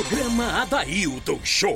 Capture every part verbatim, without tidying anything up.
Programa Adailton Show.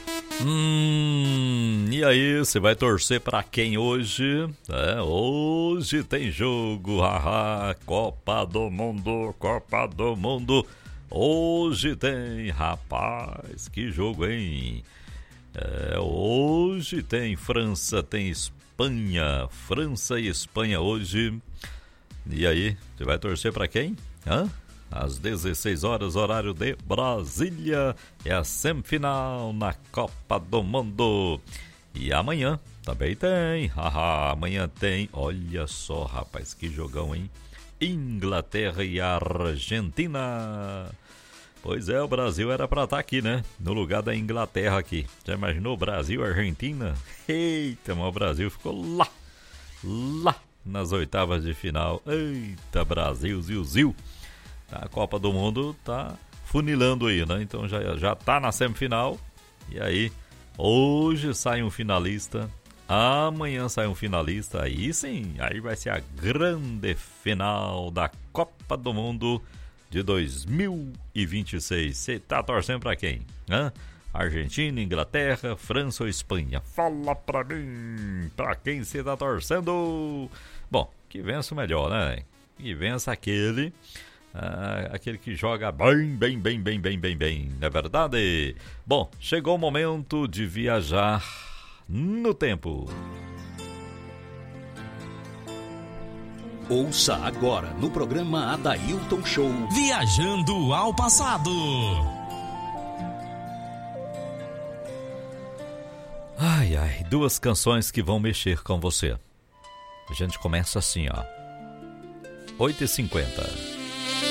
Hum, e aí, você vai torcer pra quem hoje? É, hoje tem jogo, haha, Copa do Mundo, Copa do Mundo. Hoje tem, rapaz, que jogo, hein? É, hoje tem França, tem Espanha, França e Espanha hoje. E aí, você vai torcer pra quem? Hã? Às dezesseis horas, horário de Brasília, é a semifinal na Copa do Mundo. E amanhã também tem, haha, amanhã tem, olha só, rapaz, que jogão, hein? Inglaterra e Argentina. Pois é, o Brasil era pra estar aqui, né? No lugar da Inglaterra aqui. Já imaginou Brasil e Argentina? Eita, mas o Brasil ficou lá, lá nas oitavas de final. Eita, Brasil, ziu, ziu. A Copa do Mundo tá funilando aí, né? Então já, já tá na semifinal. E aí, hoje sai um finalista. Amanhã sai um finalista. Aí sim, aí vai ser a grande final da Copa do Mundo de dois mil e vinte e seis. Você tá torcendo pra quem? Hã? Argentina, Inglaterra, França ou Espanha? Fala pra mim, pra quem você tá torcendo? Bom, que vença o melhor, né? Que vença aquele... Ah, aquele que joga bem, bem, bem, bem, bem, bem, bem, não é verdade? Bom, chegou o momento de viajar no tempo. Ouça agora no programa Adailton Show. Viajando ao passado. Ai, ai, duas canções que vão mexer com você. A gente começa assim, ó. oito e cinquenta.